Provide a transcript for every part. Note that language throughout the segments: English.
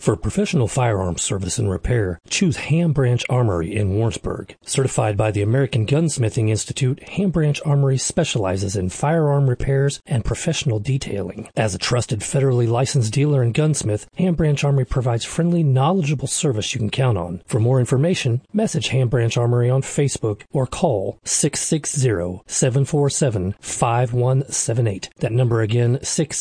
For professional firearms service and repair, choose Ham Branch Armory in Warrensburg. Certified by the American Gunsmithing Institute, Ham Branch Armory specializes in firearm repairs and professional detailing. As a trusted federally licensed dealer and gunsmith, Ham Branch Armory provides friendly, knowledgeable service you can count on. For more information, message Ham Branch Armory on Facebook or call 660-747-5178. That number again,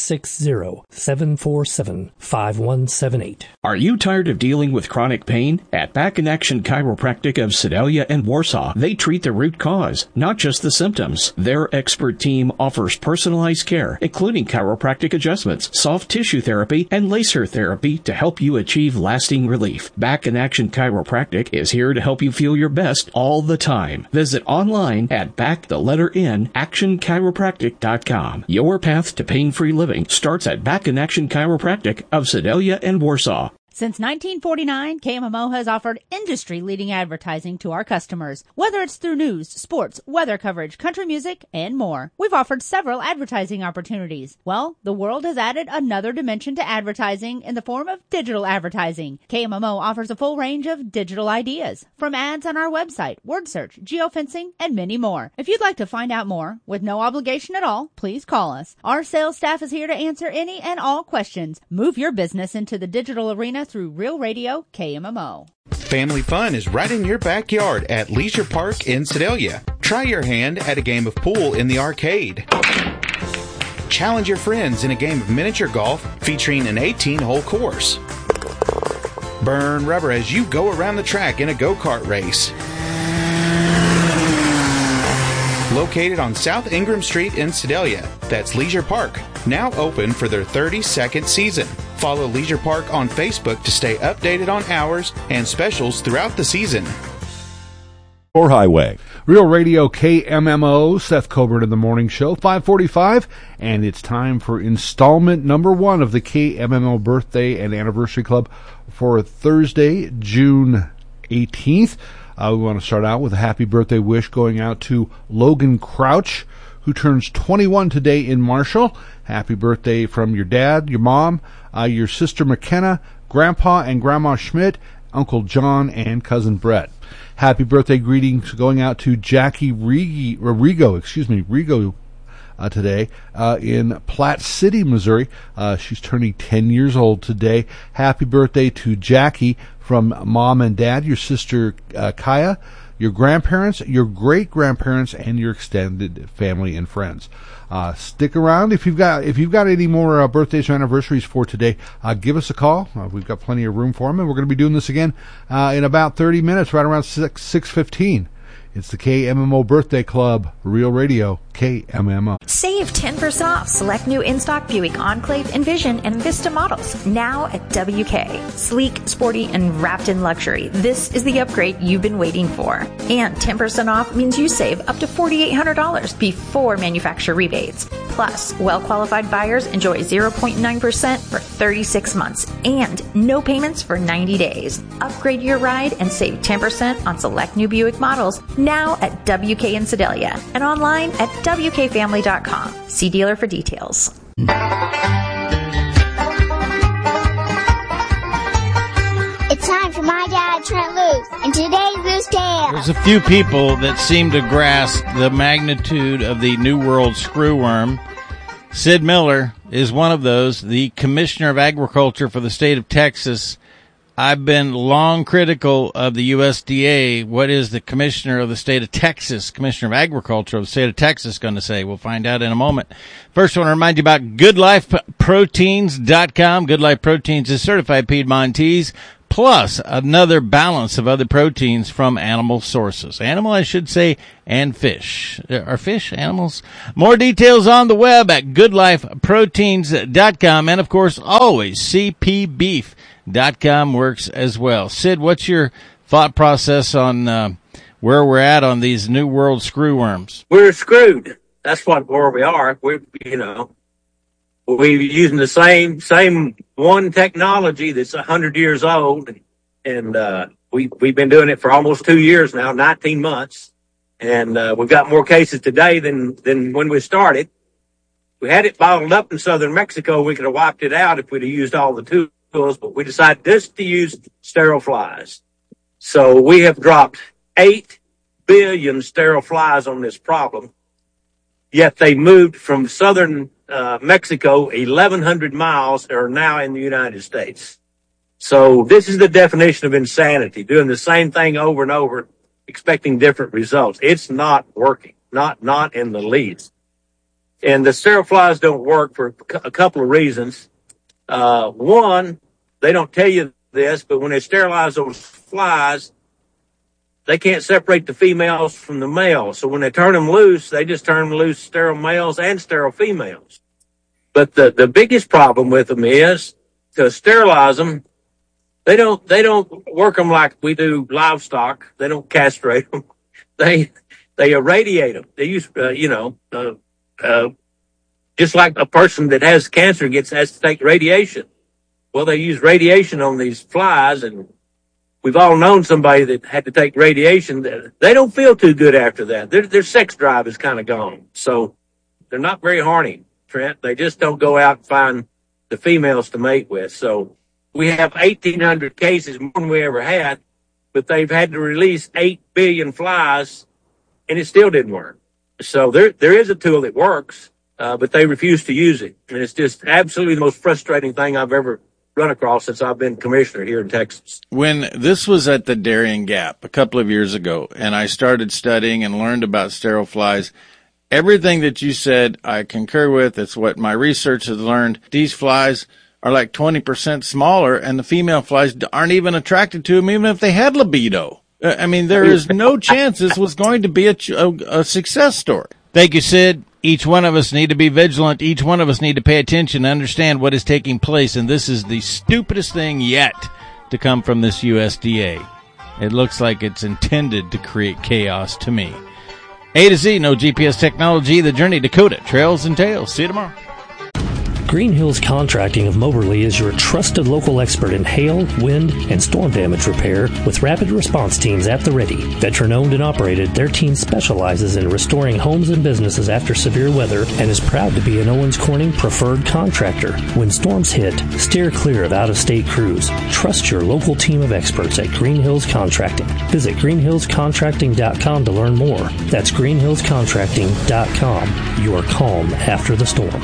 660-747-5178. Are you tired of dealing with chronic pain? At Back in Action Chiropractic of Sedalia and Warsaw, they treat the root cause, not just the symptoms. Their expert team offers personalized care, including chiropractic adjustments, soft tissue therapy, and laser therapy to help you achieve lasting relief. Back in Action Chiropractic is here to help you feel your best all the time. Visit online at actionchiropractic.com. Your path to pain-free living starts at Back in Action Chiropractic of Sedalia and Warsaw. Since 1949, KMMO has offered industry-leading advertising to our customers, whether it's through news, sports, weather coverage, country music, and more. We've offered several advertising opportunities. Well, the world has added another dimension to advertising in the form of digital advertising. KMMO offers a full range of digital ideas, from ads on our website, word search, geofencing, and many more. If you'd like to find out more, with no obligation at all, please call us. Our sales staff is here to answer any and all questions. Move your business into the digital arena through Real Radio KMMO. Family fun is right in your backyard at Leisure Park in Sedalia. Try your hand at a game of pool in the arcade. Challenge your friends in a game of miniature golf featuring an 18-hole course. Burn rubber as you go around the track in a go-kart race. Located on South Ingram Street in Sedalia, that's Leisure Park, now open for their 32nd season. Follow Leisure Park on Facebook to stay updated on hours and specials throughout the season. Or Highway. Real Radio KMMO, Seth Colbert in the Morning Show, 5:45, and it's time for installment number 1 of the KMMO Birthday and Anniversary Club for Thursday, June 18th. We want to start out with a happy birthday wish going out to Logan Crouch, who turns 21 today in Marshall. Happy birthday from your dad, your mom, your sister McKenna, Grandpa and Grandma Schmidt, Uncle John, and Cousin Brett. Happy birthday greetings going out to Jackie Rigo today in Platte City, Missouri. She's turning 10 years old today. Happy birthday to Jackie from Mom and Dad, your sister Kaya, your grandparents, your great-grandparents, and your extended family and friends. Stick around. If you've got any more birthdays or anniversaries for today, give us a call. We've got plenty of room for them, and we're going to be doing this again in about 30 minutes, right around 6:15. It's the KMMO Birthday Club, Real Radio KMMO. Save 10% off select new in-stock Buick Enclave, Envision, and Vista models now at WK. Sleek, sporty, and wrapped in luxury. This is the upgrade you've been waiting for. And 10% off means you save up to $4,800 before manufacturer rebates. Plus, well-qualified buyers enjoy 0.9% for 36 months and no payments for 90 days. Upgrade your ride and save 10% on select new Buick models now at WK in Sedalia and online at WKFamily.com. See dealer for details. It's time for My Dad, Trent Loos, and today's Loose Tale. There's a few people that seem to grasp the magnitude of the New World screwworm. Sid Miller is one of those, the Commissioner of Agriculture for the state of Texas. I've been long critical of the USDA. What is the Commissioner of the state of Texas, Commissioner of Agriculture of the state of Texas, going to say? We'll find out in a moment. First, I want to remind you about GoodLifeProteins.com. Good Life Proteins is certified Piedmontese, plus another balance of other proteins from animal sources. Animal, I should say, and fish. Are fish animals? More details on the web at GoodLifeProteins.com. And, of course, always CPBeef.com works as well. Sid, what's your thought process on where we're at on these New World screwworms? We're screwed. That's where we are. We're using the same one technology that's 100 years old, and we've been doing it for almost 2 years now, 19 months, and we've got more cases today than when we started. We had it bottled up in southern Mexico. We could have wiped it out if we'd have used all the tools tools, but we decided just to use sterile flies. So we have dropped 8 billion sterile flies on this problem, yet they moved from southern Mexico 1,100 miles and are now in the United States. So this is the definition of insanity, doing the same thing over and over, expecting different results. It's not working, not in the least. And the sterile flies don't work for a couple of reasons. One, they don't tell you this, but when they sterilize those flies, they can't separate the females from the males. So when they turn them loose, they just turn them loose sterile males and sterile females. But the biggest problem with them is to sterilize them, they don't work them like we do livestock. They don't castrate them. They irradiate them. They use, just like a person that has cancer has to take radiation. Well, they use radiation on these flies, and we've all known somebody that had to take radiation. They don't feel too good after that. Their sex drive is kind of gone. So they're not very horny, Trent. They just don't go out and find the females to mate with. So we have 1,800 cases, more than we ever had, but they've had to release 8 billion flies, and it still didn't work. So there is a tool that works, but they refuse to use it. And it's just absolutely the most frustrating thing I've ever run across since I've been commissioner here in Texas. When this was at the Darien Gap a couple of years ago, and I started studying and learned about sterile flies, everything that you said I concur with. It's what my research has learned. These flies are like 20% smaller, and the female flies aren't even attracted to them, even if they had libido. I mean, there is no chance this was going to be a success story. Thank you, Sid. Each one of us need to be vigilant. Each one of us need to pay attention and understand what is taking place, and this is the stupidest thing yet to come from this USDA. It looks like it's intended to create chaos to me. A to Z, no GPS technology, the journey, Dakota, trails and tales. See you tomorrow. Green Hills Contracting of Moberly is your trusted local expert in hail, wind, and storm damage repair with rapid response teams at the ready. Veteran-owned and operated, their team specializes in restoring homes and businesses after severe weather and is proud to be an Owens Corning preferred contractor. When storms hit, steer clear of out-of-state crews. Trust your local team of experts at Green Hills Contracting. Visit greenhillscontracting.com to learn more. That's greenhillscontracting.com. Your calm after the storm.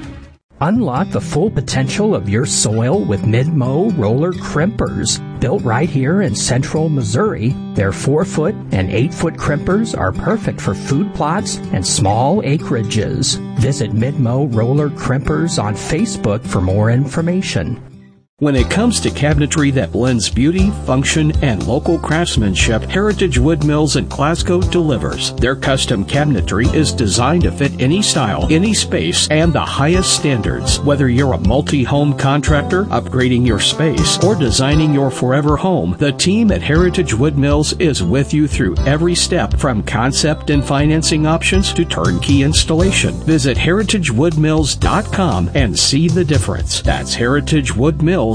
Unlock the full potential of your soil with Mid-Mow roller crimpers. Built right here in central Missouri, their 4-foot and 8-foot crimpers are perfect for food plots and small acreages. Visit Mid-Mow roller crimpers on Facebook for more information. When it comes to cabinetry that blends beauty, function, and local craftsmanship, Heritage Wood Mills in Glasgow delivers. Their custom cabinetry is designed to fit any style, any space, and the highest standards. Whether you're a multi-home contractor, upgrading your space, or designing your forever home, the team at Heritage Wood Mills is with you through every step, from concept and financing options to turnkey installation. Visit heritagewoodmills.com and see the difference. That's heritagewoodmills.com.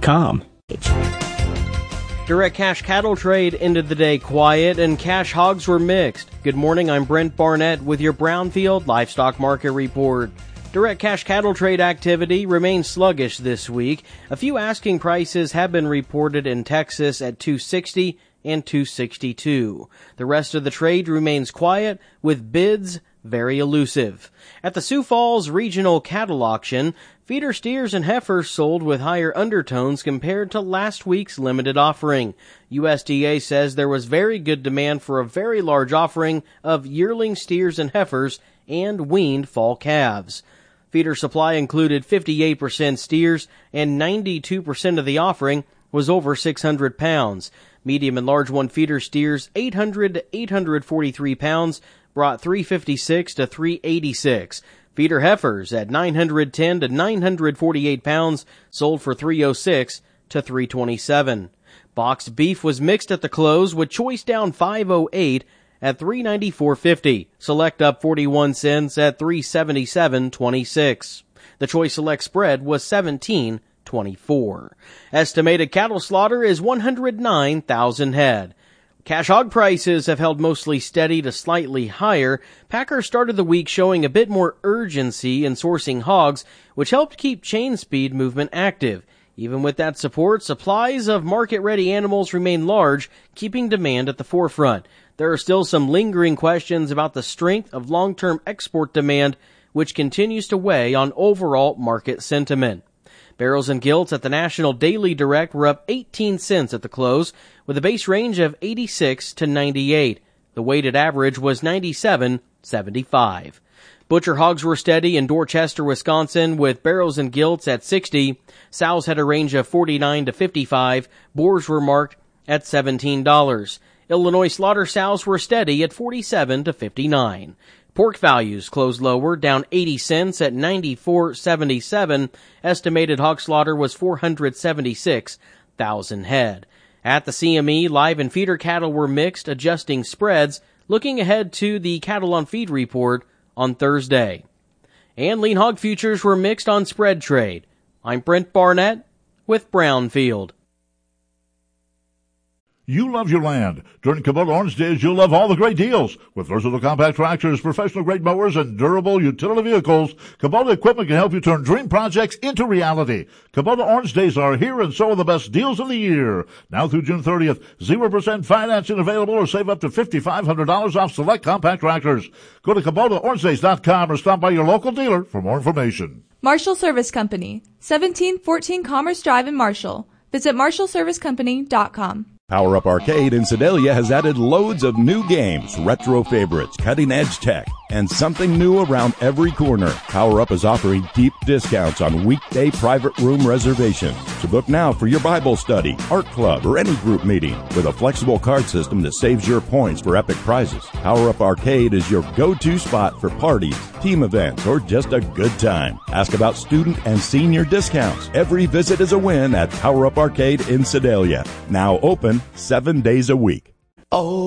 Direct cash cattle trade ended the day quiet and cash hogs were mixed. Good morning, I'm Brent Barnett with your Brownfield Livestock Market Report. Direct cash cattle trade activity remains sluggish this week. A few asking prices have been reported in Texas at $260 and $262. The rest of the trade remains quiet with bids very elusive. At the Sioux Falls Regional Cattle Auction, feeder steers and heifers sold with higher undertones compared to last week's limited offering. USDA says there was very good demand for a very large offering of yearling steers and heifers and weaned fall calves. Feeder supply included 58% steers and 92% of the offering was over 600 pounds. Medium and large one feeder steers, 800 to 843 pounds, brought 356 to 386. Feeder heifers at 910 to 948 pounds sold for 306 to 327. Boxed beef was mixed at the close with choice down 508 at 394.50. Select up 41 cents at 377.26. The choice select spread was 17.24. Estimated cattle slaughter is 109,000 head. Cash hog prices have held mostly steady to slightly higher. Packers started the week showing a bit more urgency in sourcing hogs, which helped keep chain speed movement active. Even with that support, supplies of market-ready animals remain large, keeping demand at the forefront. There are still some lingering questions about the strength of long-term export demand, which continues to weigh on overall market sentiment. Barrels and gilts at the National Daily Direct were up 18 cents at the close, with a base range of 86 to 98. The weighted average was 97.75. Butcher hogs were steady in Dorchester, Wisconsin, with barrels and gilts at 60. Sows had a range of 49 to 55. Boars were marked at $17. Illinois slaughter sows were steady at 47 to 59. Pork values closed lower, down 80 cents at 94.77. Estimated hog slaughter was 476,000 head. At the CME, live and feeder cattle were mixed, adjusting spreads, looking ahead to the Cattle on Feed report on Thursday. And lean hog futures were mixed on spread trade. I'm Brent Barnett with Brownfield. You love your land. During Kubota Orange Days, you'll love all the great deals. With versatile compact tractors, professional-grade mowers, and durable utility vehicles, Kubota equipment can help you turn dream projects into reality. Kubota Orange Days are here, and so are the best deals of the year. Now through June 30th, 0% financing available, or save up to $5,500 off select compact tractors. Go to KubotaOrangeDays.com or stop by your local dealer for more information. Marshall Service Company, 1714 Commerce Drive in Marshall. Visit MarshallServiceCompany.com. Power Up Arcade in Sedalia has added loads of new games, retro favorites, cutting-edge tech, and something new around every corner. Power Up is offering deep discounts on weekday private room reservations. So book now for your Bible study, art club, or any group meeting with a flexible card system that saves your points for epic prizes. Power Up Arcade is your go-to spot for parties, team events, or just a good time. Ask about student and senior discounts. Every visit is a win at Power Up Arcade in Sedalia. Now open 7 days a week. Oh.